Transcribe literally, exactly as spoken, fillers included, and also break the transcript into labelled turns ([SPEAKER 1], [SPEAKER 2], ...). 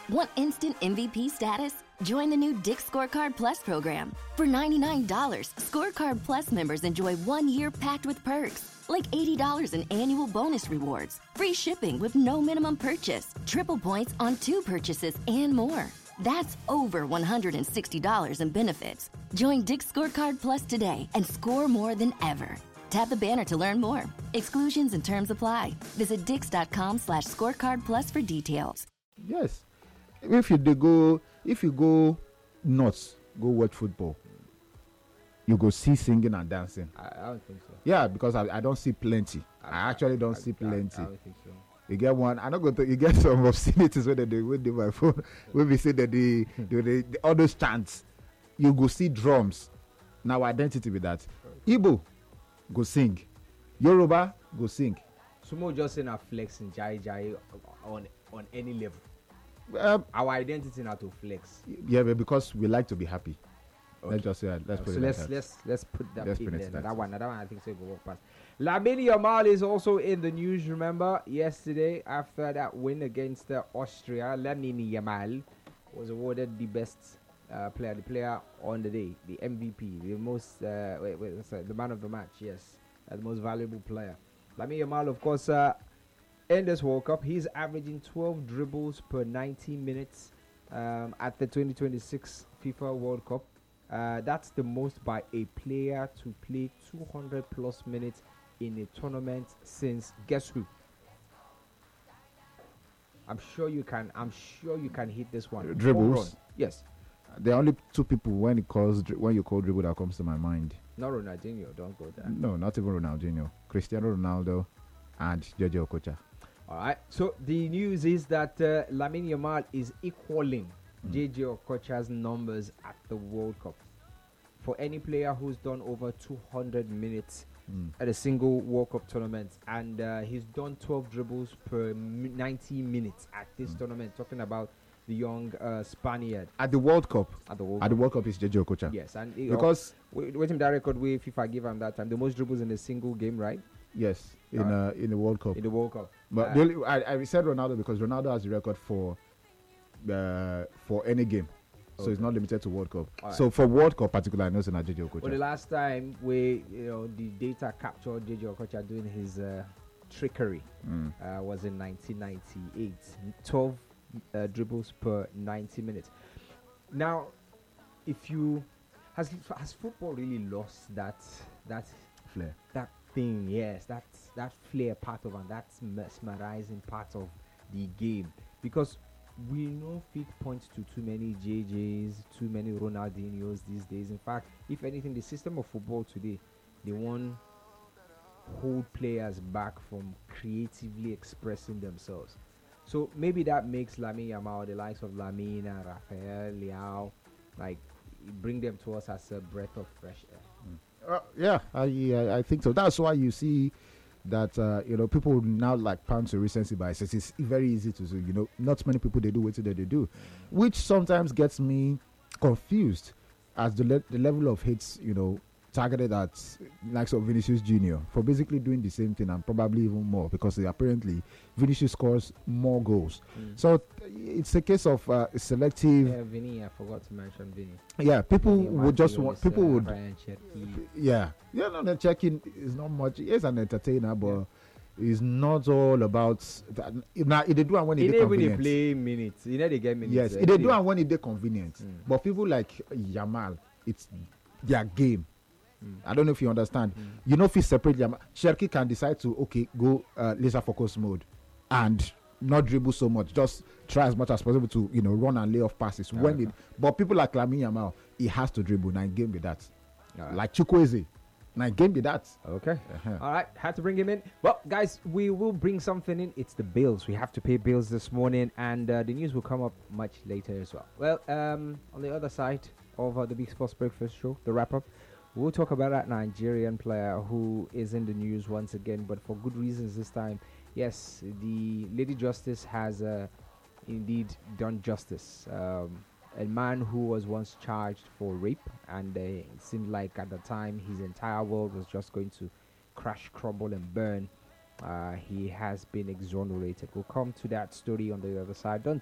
[SPEAKER 1] Want instant M V P status? Join the new Dick's Scorecard Plus program. For ninety-nine dollars, Scorecard Plus members enjoy one year packed with perks, like eighty dollars in annual bonus rewards, free shipping with no minimum purchase, triple points on two purchases, and more. That's over one hundred sixty dollars in benefits. Join Dick's Scorecard Plus today and score more than ever. Tap the banner to learn more. Exclusions and terms apply. Visit dix.com slash scorecard plus for details.
[SPEAKER 2] Yes. If you they go, if you go nuts, go watch football, you go see singing and dancing.
[SPEAKER 3] I, I don't think so.
[SPEAKER 2] Yeah, because I, I don't see plenty. I, I actually don't
[SPEAKER 3] I,
[SPEAKER 2] see
[SPEAKER 3] I,
[SPEAKER 2] plenty.
[SPEAKER 3] I, I don't think so.
[SPEAKER 2] You get one. I'm not going to. You get some obscenities where they with my phone. When we say that the, the, the, the all those chants, you go see drums. Now identity with that. Igbo go sing. Yoruba go sing.
[SPEAKER 3] Sumo just saying a flexing jai jai on on any level.
[SPEAKER 2] Um,
[SPEAKER 3] Our identity now to flex.
[SPEAKER 2] Yeah, but because we like to be happy.
[SPEAKER 3] Okay.
[SPEAKER 2] Let's just say that. Let's
[SPEAKER 3] Uh,
[SPEAKER 2] put
[SPEAKER 3] so
[SPEAKER 2] it
[SPEAKER 3] let's
[SPEAKER 2] like that.
[SPEAKER 3] let's let's put that
[SPEAKER 2] Let's
[SPEAKER 3] in
[SPEAKER 2] put it
[SPEAKER 3] there.
[SPEAKER 2] to that.
[SPEAKER 3] That one, that one, I think so. Go walk past. Lamine Yamal is also in the news. Remember yesterday after that win against uh, Austria, Lamine Yamal was awarded the best uh, player, the player on the day, the M V P, the most uh, wait wait sorry, the man of the match. Yes, uh, the most valuable player. Lamine Yamal, of course, uh, in this World Cup, he's averaging twelve dribbles per ninety minutes um, at the twenty twenty-six FIFA World Cup. Uh, that's the most by a player to play two hundred plus minutes in a tournament since guess who? I'm sure you can. I'm sure you can hit this one.
[SPEAKER 2] Dribbles?
[SPEAKER 3] Home run. Yes.
[SPEAKER 2] There are only two people when it calls dri- when you call dribble that comes to my mind.
[SPEAKER 3] Not Ronaldinho. Don't go there.
[SPEAKER 2] No, not even Ronaldinho. Cristiano Ronaldo and Jojo Okocha.
[SPEAKER 3] All right. So the news is that uh, Lamine Yamal is equaling
[SPEAKER 2] Mm.
[SPEAKER 3] J J Okocha's numbers at the World Cup. For any player who's done over two hundred minutes
[SPEAKER 2] Mm.
[SPEAKER 3] at a single World Cup tournament, and uh, he's done twelve dribbles per m- ninety minutes at this
[SPEAKER 2] Mm.
[SPEAKER 3] tournament. Talking about the young uh, Spaniard
[SPEAKER 2] At the World Cup,
[SPEAKER 3] at the World
[SPEAKER 2] at
[SPEAKER 3] Cup.
[SPEAKER 2] the World Cup is Jojo Okocha.
[SPEAKER 3] Yes, and he-
[SPEAKER 2] Because
[SPEAKER 3] wait, wait him that record way FIFA give him that time the most dribbles in a single game, right?
[SPEAKER 2] yes, in
[SPEAKER 3] Uh,
[SPEAKER 2] uh, in the World Cup.
[SPEAKER 3] In the World Cup.
[SPEAKER 2] But
[SPEAKER 3] Uh,
[SPEAKER 2] the only, I, I said Ronaldo because Ronaldo has the record for uh, for any game, so
[SPEAKER 3] Okay.
[SPEAKER 2] it's not limited to World Cup.
[SPEAKER 3] All right.
[SPEAKER 2] So for World Cup particularly, I know it's not J J Okocha.
[SPEAKER 3] Well, the last time we, you know, the data captured J J Okocha doing his uh, trickery
[SPEAKER 2] Mm.
[SPEAKER 3] uh, was in nineteen ninety-eight. twelve uh, dribbles per ninety minutes. Now, if you has has football really lost that that
[SPEAKER 2] Flair.
[SPEAKER 3] that thing? Yes, that that flair part of and that mesmerizing part of the game, because we know fit points to too many J Js, too many Ronaldinhos these days. In fact, if anything, the system of football today, they want hold players back from creatively expressing themselves. So maybe that makes Lamine Yamal, the likes of Lamine and Rafael Leao, like bring them to us as a breath of fresh air.
[SPEAKER 2] Uh, yeah, I, I I think so. That's why you see that uh, you know people now like pound to recency bias. It's very easy to do. You know, not many people they do what they do, which sometimes gets me confused as the le- the level of hits you know targeted at likes of Vinicius Junior for basically doing the same thing and probably even more because apparently Vinicius scores more goals.
[SPEAKER 3] Mm.
[SPEAKER 2] So it's a case of uh, selective.
[SPEAKER 3] Yeah, Vinny, I forgot to mention Vinny.
[SPEAKER 2] Yeah, people
[SPEAKER 3] Vinny
[SPEAKER 2] would just
[SPEAKER 3] Matteo
[SPEAKER 2] want
[SPEAKER 3] is,
[SPEAKER 2] people
[SPEAKER 3] uh,
[SPEAKER 2] would.
[SPEAKER 3] Ryan Cherki.
[SPEAKER 2] Yeah, yeah. No, the checking is not much. He's an entertainer, but it's not all about that. Now, it they do and when
[SPEAKER 3] He
[SPEAKER 2] it
[SPEAKER 3] never
[SPEAKER 2] convenient.
[SPEAKER 3] play minutes. You know they get minutes.
[SPEAKER 2] Yes,
[SPEAKER 3] uh,
[SPEAKER 2] it they
[SPEAKER 3] play.
[SPEAKER 2] do and when it they convenient.
[SPEAKER 3] Mm.
[SPEAKER 2] But people like Yamal, it's their game.
[SPEAKER 3] Mm.
[SPEAKER 2] I don't know if you understand.
[SPEAKER 3] Mm.
[SPEAKER 2] You know, if you separate Yamal, Cherki can decide to okay go uh, laser focus mode and not dribble so much. Just try as much as possible to you know run and lay off passes
[SPEAKER 3] Oh,
[SPEAKER 2] when
[SPEAKER 3] okay.
[SPEAKER 2] it. But people like Lamine Yamal, he has to dribble. Now game with that.
[SPEAKER 3] All right.
[SPEAKER 2] Like Chukwueze, now game with that.
[SPEAKER 3] Okay.
[SPEAKER 2] Uh-huh.
[SPEAKER 3] All right. Had to bring him in. Well, guys, we will bring something in. It's the bills. We have to pay bills this morning, and uh, the news will come up much later as well. Well, um, on the other side of uh, the Big Sports Breakfast Show, the wrap up, we'll talk about that Nigerian player who is in the news once again, but for good reasons this time. Yes, the Lady Justice has uh, indeed done justice. Um, a man who was once charged for rape, and uh, it seemed like at the time his entire world was just going to crash, crumble, and burn. Uh, he has been exonerated. We'll come to that story on the other side. Don't